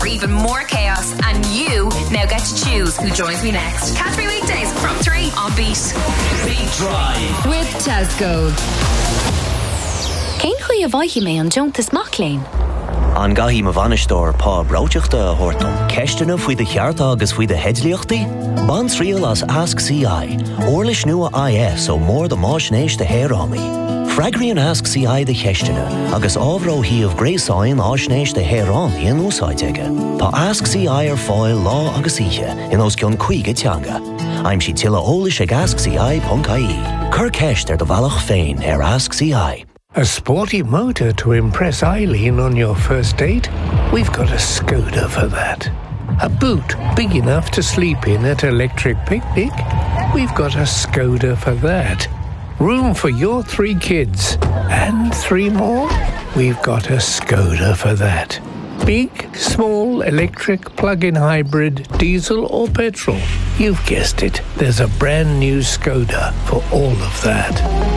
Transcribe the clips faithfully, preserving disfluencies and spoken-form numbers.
even more chaos, and you now get to choose who joins me next. Catch me weekdays from three on Beat. Beat Drive with Tesco. Cén chuí a bhaithí mé an Jonas Maclean? An gahí ma vanistóir pá bráiteachta a hortam. Ceistena fui de chearta agus fui de headliachtaí? Bans rial as Ask C I. Orlish nua I S o mór de máisnéis de hérámaí. Fragrian Ask C I de cheistena agus ábhró hí of gréasáin áisnéis de hérámaí in úsáidteige. Tá Ask C I ar fáil lá agus ihe in os cion cuige teanga. I'm si tilla ólish ag ask c i dot i e. Cur ceist ar de bhealach féin ar Ask C I. A sporty motor to impress Eileen on your first date? We've got a Skoda for that. A boot big enough to sleep in at Electric Picnic? We've got a Skoda for that. Room for your three kids and three more? We've got a Skoda for that. Big, small, electric, plug-in hybrid, diesel or petrol? You've guessed it. There's a brand new Skoda for all of that.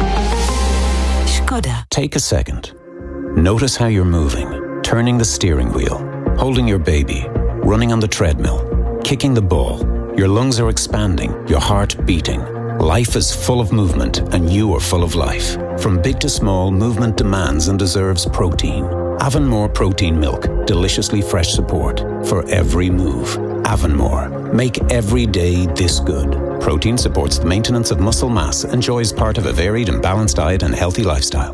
Skoda. Take a second. Notice how you're moving, turning the steering wheel, holding your baby, running on the treadmill, kicking the ball. Your lungs are expanding, your heart beating. Life is full of movement, and you are full of life. From big to small, movement demands and deserves protein. Avonmore protein milk, deliciously fresh support for every move. Avonmore, make every day this good. Protein supports the maintenance of muscle mass, enjoys part of a varied and balanced diet and healthy lifestyle.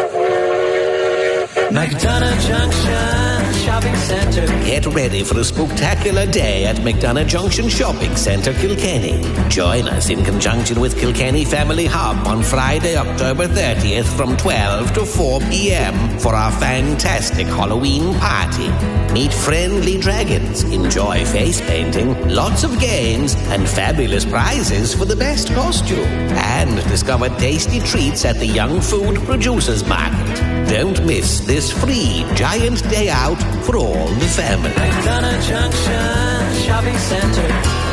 McDonough Junction Shopping Centre. Get ready for a spectacular day at McDonough Junction Shopping Centre, Kilkenny. Join us in conjunction with Kilkenny Family Hub on Friday, October thirtieth from twelve to four p.m. for our fantastic Halloween party. Meet friendly dragons, enjoy face painting, lots of games, and fabulous prizes for the best costume. And discover tasty treats at the Young Food Producers Market. Don't miss this free giant day out for all the family. McDonough Junction Shopping Centre.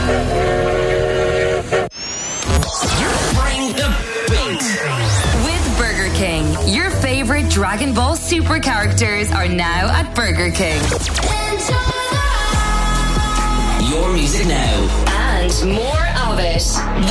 Bring the beat. With Burger King, your favourite Dragon Ball Super characters are now at Burger King. Your music now. And more of it.